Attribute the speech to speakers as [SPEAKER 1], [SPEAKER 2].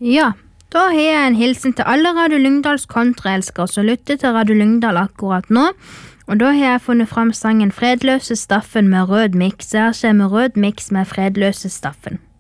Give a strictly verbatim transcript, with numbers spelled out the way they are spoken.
[SPEAKER 1] Ja, da har jeg en hilsen til alle Radio Lyngdals countryelskere som lytter til Radio Lyngdal akkurat nå. Og da har jeg funnet fram sangen Fredløse Staffen med Rød Mix. Her kommer Rød Mix med Fredløse Staffen.